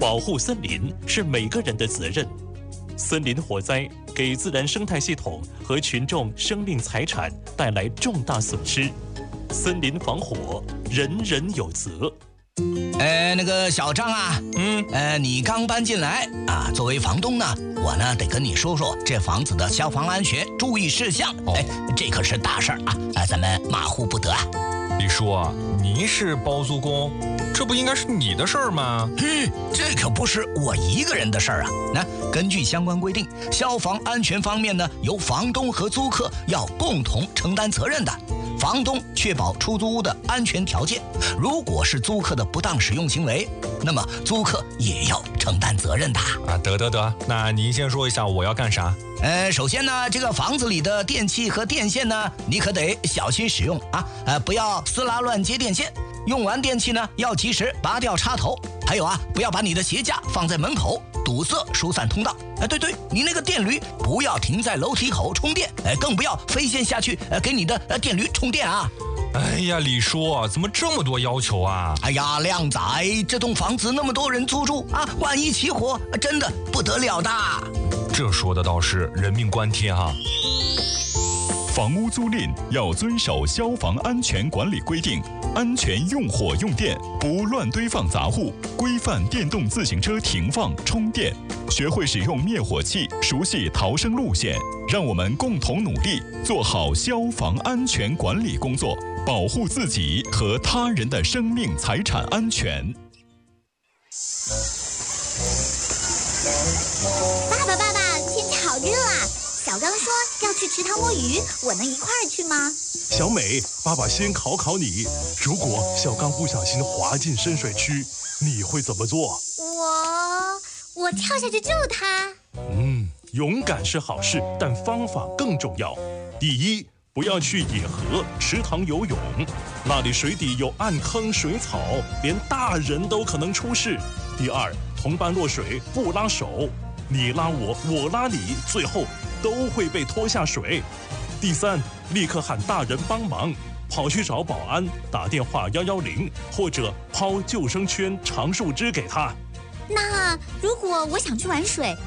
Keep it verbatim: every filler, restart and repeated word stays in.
保护森林是每个人的责任。森林火灾给自然生态系统和群众生命财产带来重大损失，森林防火人人有责。 呃，那个小张啊， 嗯， 呃，你刚搬进来啊，作为房东呢，我呢得跟你说说这房子的消防安全注意事项。 哦、 哎，这可是大事儿啊，啊，咱们马虎不得啊。 李叔啊，您是包租公，这不应该是你的事儿吗？ 嗯，这可不是我一个人的事儿啊。那根据相关规定，消防安全方面呢，由房东和租客要共同承担责任的。房东确保出租屋的安全条件，如果是租客的不当使用行为，那么租客也要承担责任的。 啊，得得得，那您先说一下我要干啥？ 呃，首先呢，这个房子里的电器和电线呢，你可得小心使用啊，呃，不要撕拉乱接电线。用完电器呢，要及时拔掉插头。还有啊，不要把你的鞋架放在门口，堵塞疏散通道。哎，对对，你那个电驴不要停在楼梯口充电，哎，更不要飞线下去，呃，给你的呃电驴充电啊。 哎呀，李叔，怎么这么多要求啊？ 哎呀，靓仔，这栋房子那么多人租住啊，万一起火，真的不得了的。 这说的倒是人命关天哈、啊。 房屋租赁要遵守消防安全管理规定，安全用火用电，不乱堆放杂物，规范电动自行车停放充电，学会使用灭火器，熟悉逃生路线。让我们共同努力，做好消防安全管理工作，保护自己和他人的生命财产安全。 爸爸，爸爸，天气好热啊！小刚说要去池塘摸鱼，我能一块儿去吗？ 小美，爸爸先考考你，如果小刚不小心滑进深水区，你会怎么做？ 我我跳下去救他。 嗯，勇敢是好事，但方法更重要。第一，不要去野河、池塘游泳，那里水底有暗坑、水草，连大人都可能出事。第二，同伴落水不拉手，你拉我，我拉你，最后都会被拖下水。第三，立刻喊大人帮忙，跑去找保安，打电话一一零，或者抛救生圈、长树枝给他。 那如果我想去玩水，